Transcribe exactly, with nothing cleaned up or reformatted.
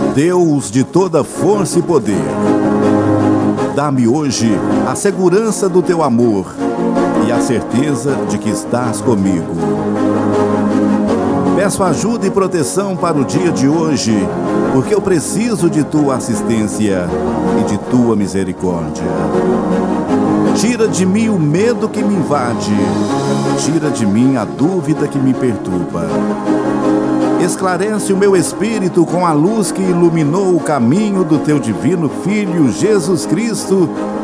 Deus de toda força e poder, dá-me hoje a segurança do teu amor e a certeza de que estás comigo. Peço ajuda e proteção para o dia de hoje, porque eu preciso de tua assistência e de tua misericórdia. Tira de mim o medo que me invade, tira de mim a dúvida que me perturba. Esclarece o meu espírito com a luz que iluminou o caminho do teu divino Filho, Jesus Cristo,